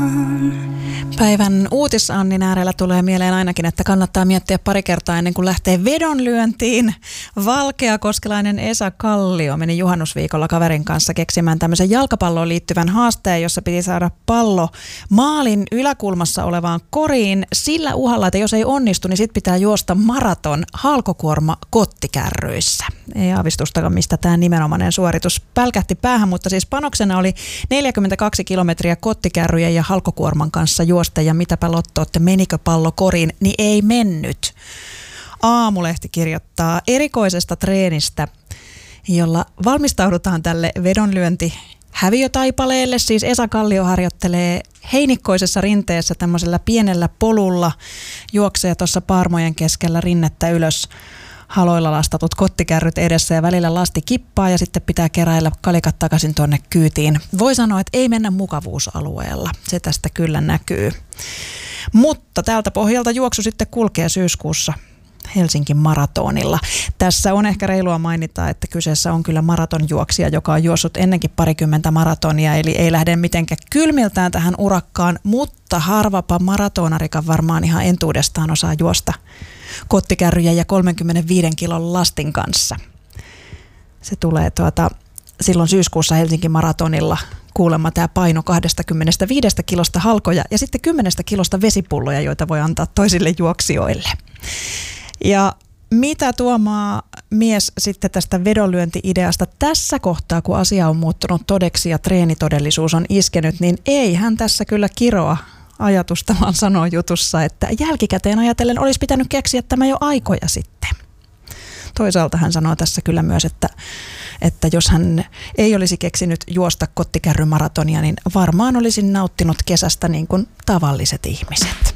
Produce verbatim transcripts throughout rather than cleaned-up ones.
Päivän uutisannin äärellä tulee mieleen ainakin, että kannattaa miettiä pari kertaa ennen kuin lähtee vedonlyöntiin. Valkeakoskelainen Esa Kallio meni juhannusviikolla kaverin kanssa keksimään tämmöisen jalkapalloon liittyvän haasteen, jossa piti saada pallo maalin yläkulmassa olevaan koriin sillä uhalla, että jos ei onnistu, niin sit pitää juosta maraton halkokuorma kottikärryissä. Ei aavistustakaan, mistä tämä nimenomainen suoritus pälkähti päähän, mutta siis panoksena oli neljäkymmentäkaksi kilometriä kottikärryjen ja halkokuorman kanssa juosta. Ja mitäpä lottootte, menikö pallo koriin, niin ei mennyt. Aamulehti kirjoittaa erikoisesta treenistä, jolla valmistaudutaan tälle vedonlyönti häviötaipaleelle. Siis Esa Kallio harjoittelee heinikkoisessa rinteessä tämmöisellä pienellä polulla, juoksee tuossa paarmojen keskellä rinnettä ylös, haloilla lastatut kottikärryt edessä ja välillä lasti kippaa ja sitten pitää keräillä kalikat takaisin tuonne kyytiin. Voi sanoa, että ei mennä mukavuusalueella. Se tästä kyllä näkyy. Mutta tältä pohjalta juoksu sitten kulkee syyskuussa Helsingin maratonilla. Tässä on ehkä reilua mainita, että kyseessä on kyllä maratonjuoksija, joka on juossut ennenkin parikymmentä maratonia, eli ei lähde mitenkään kylmiltään tähän urakkaan, mutta harvapa maratonarikan varmaan ihan entuudestaan osaa juosta kottikärryjä ja kolmekymmentäviisi kilon lastin kanssa. Se tulee tuota, silloin syyskuussa Helsingin maratonilla kuulemma tämä paino kaksikymmentäviisi kilosta halkoja ja sitten kymmenen kilosta vesipulloja, joita voi antaa toisille juoksijoille. Ja mitä tuomaa mies sitten tästä vedonlyönti-ideasta tässä kohtaa, kun asia on muuttunut todeksi ja treenitodellisuus on iskenyt, niin ei hän tässä kyllä kiroa ajatusta, vaan sanoo jutussa, että jälkikäteen ajatellen olisi pitänyt keksiä tämä jo aikoja sitten. Toisaalta hän sanoo tässä kyllä myös, että, että jos hän ei olisi keksinyt juosta kottikärrymaratonia, niin varmaan olisi nauttinut kesästä niin kuin tavalliset ihmiset.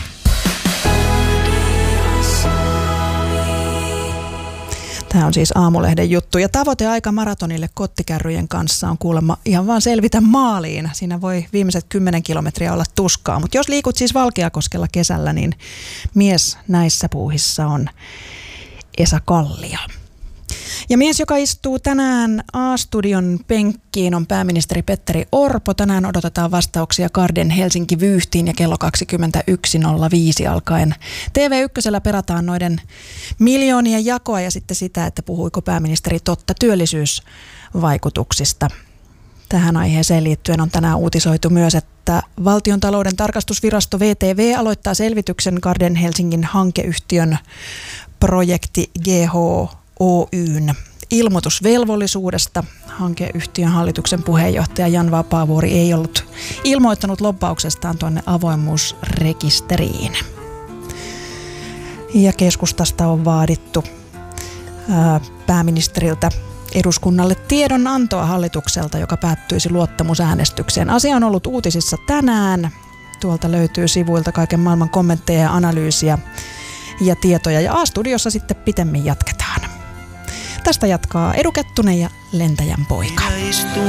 Tämä on siis Aamulehden juttu. Ja tavoiteaika maratonille kottikärryjen kanssa on kuulemma ihan vaan selvitä maaliin. Siinä voi viimeiset kymmenen kilometriä olla tuskaa. Mutta jos liikut siis Valkeakoskella kesällä, niin mies näissä puuhissa on Esa Kallio. Ja mies, joka istuu tänään A-studion penkkiin, on pääministeri Petteri Orpo. Tänään odotetaan vastauksia Garden Helsinki-vyyhtiin ja kello kaksikymmentäyksi nolla viisi alkaen T V ykkösellä perataan noiden miljoonien jakoa ja sitten sitä, että puhuiko pääministeri totta työllisyysvaikutuksista. Tähän aiheeseen liittyen on tänään uutisoitu myös, että Valtiontalouden tarkastusvirasto V T V aloittaa selvityksen Garden Helsingin hankeyhtiön projekti G H Oy:n ilmoitusvelvollisuudesta. Hankeyhtiön hallituksen puheenjohtaja Jan Vapaavuori ei ollut ilmoittanut lobbauksestaan tuonne avoimuusrekisteriin. Ja keskustasta on vaadittu ää, pääministeriltä eduskunnalle tiedonantoa hallitukselta, joka päättyisi luottamusäänestykseen. Asia on ollut uutisissa tänään. Tuolta löytyy sivuilta kaiken maailman kommentteja ja analyysiä ja tietoja. Ja A-studiossa sitten pitemmin jatketaan. Tästä jatkaa Edu Kettunen ja Lentäjän poika.